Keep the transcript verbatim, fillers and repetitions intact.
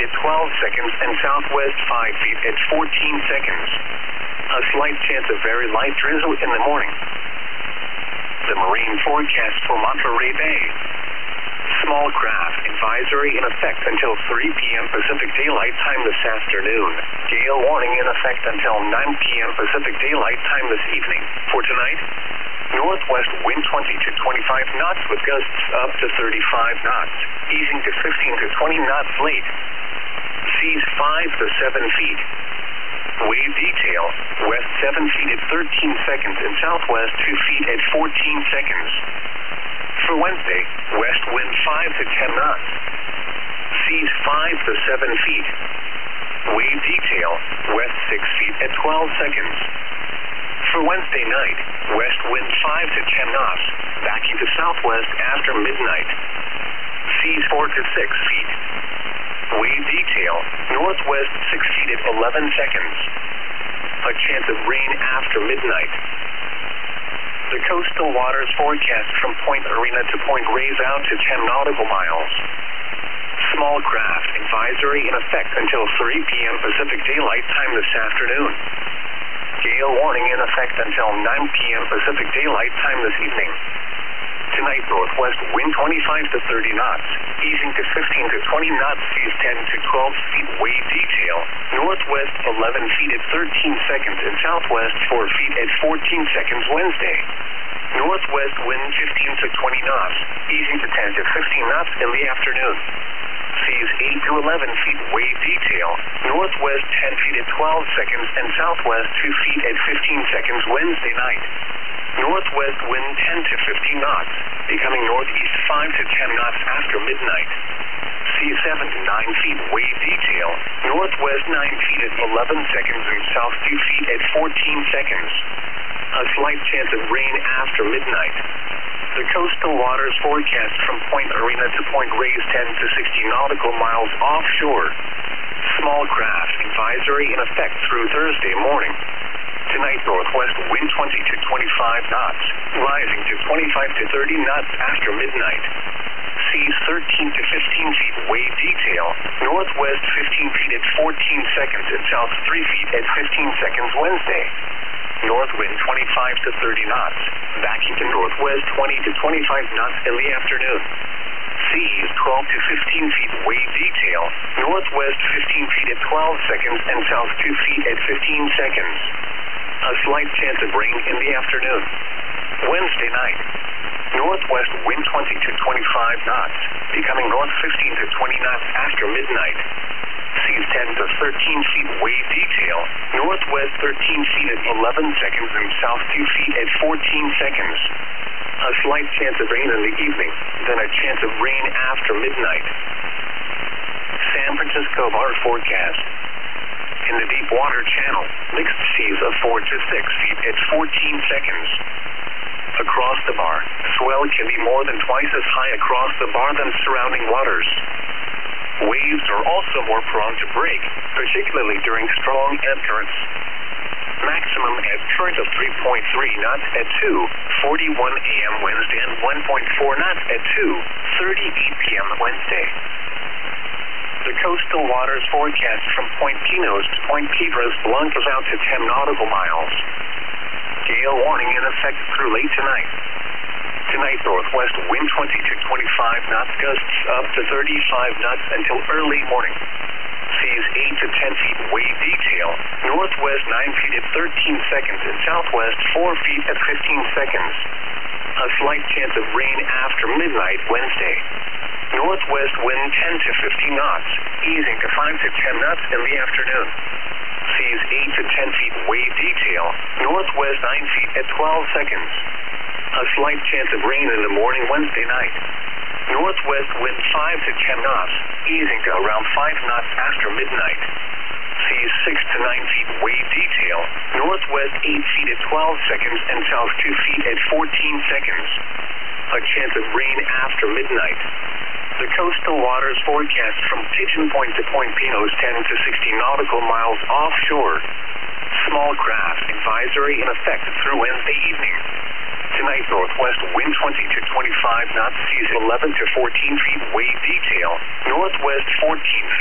at twelve seconds and southwest five feet at fourteen seconds. A slight chance of very light drizzle in the morning. The marine forecast for Monterey Bay. Small craft advisory in effect until three p m Pacific Daylight Time this afternoon. Gale warning in effect until nine p m Pacific Daylight Time this evening. For tonight, northwest wind twenty to twenty-five knots with gusts up to thirty-five knots, easing to fifteen to twenty knots late. Seas five to seven feet. Wave detail, west seven feet at thirteen seconds and southwest two feet at fourteen seconds. For Wednesday, west wind five to ten knots. Seas five to seven feet. Wave detail, west six feet at twelve seconds. For Wednesday night, west wind five to ten knots, backing to southwest after midnight. Seas four to six feet. Wave detail, northwest six feet at eleven seconds. A chance of rain after midnight. The coastal waters forecast from Point Arena to Point Reyes out to ten nautical miles. Small craft advisory in effect until three p m Pacific Daylight Time this afternoon. Gale warning in effect until nine p m Pacific Daylight Time this evening. Tonight, northwest wind twenty-five to thirty knots, easing to fifteen to twenty knots, seas ten to twelve feet. Wave detail, northwest eleven feet at thirteen seconds and southwest four feet at fourteen seconds Wednesday. Northwest wind fifteen to twenty knots, easing to ten to fifteen knots in the afternoon. Seas eight to eleven feet. Wave detail, northwest ten feet at twelve seconds and southwest two feet at fifteen seconds Wednesday night. Northwest wind ten to fifteen knots, becoming northeast five to ten knots after midnight. Seas seven to nine feet. Wave detail, northwest nine feet at eleven seconds and south two feet at fourteen seconds. A slight chance of rain after midnight. The coastal waters forecast from Point Arena to Point Reyes ten to sixty nautical miles offshore. Small craft advisory in effect through Thursday morning. Tonight, northwest wind twenty to twenty-five knots, rising to twenty-five to thirty knots after midnight. Seas thirteen to fifteen feet. Wave detail, northwest fifteen feet at fourteen seconds and south three feet at fifteen seconds Wednesday. North wind twenty-five to thirty knots, backing to northwest twenty to twenty-five knots in the afternoon. Seas twelve to fifteen feet. Wave detail, northwest fifteen feet at twelve seconds and south two feet at fifteen seconds. A slight chance of rain in the afternoon. Wednesday night, northwest wind twenty to twenty-five knots, becoming north fifteen to twenty knots after midnight. Seas ten to thirteen feet. Wave detail, northwest thirteen feet at eleven seconds and south two feet at fourteen seconds. A slight chance of rain in the evening, then a chance of rain after midnight. San Francisco Bar forecast. In the deep water channel, mixed seas of four to six feet at fourteen seconds. Across the bar, swell can be more than twice as high across the bar than surrounding waters. Waves are also more prone to break, particularly during strong ebb currents. Maximum ebb current of three point three knots at two forty-one a m Wednesday and one point four knots at two thirty-eight p m Wednesday. The coastal waters forecast from Point Pinos to Point Piedras Blancas out to ten nautical miles. Gale warning in effect through late tonight. Tonight, northwest wind twenty to twenty-five knots, gusts up to thirty-five knots until early morning. Seas eight to ten feet. Wave detail, northwest nine feet at thirteen seconds and southwest four feet at fifteen seconds. A slight chance of rain after midnight Wednesday. Northwest wind ten to fifteen knots, easing to five to ten knots in the afternoon. Seas eight to ten feet. Wave detail, northwest nine feet at twelve seconds. A slight chance of rain in the morning Wednesday night. Northwest wind five to ten knots, easing to around five knots after midnight. Seas six to nine feet. Wave detail, northwest eight feet at twelve seconds and south two feet at fourteen seconds. A chance of rain after midnight. The coastal waters forecast from Pigeon Point to Point Pinos ten to sixty nautical miles offshore. Small craft advisory in effect through Wednesday evening. Tonight, northwest wind twenty to twenty-five knots, seas eleven to fourteen feet. Wave detail, northwest fourteen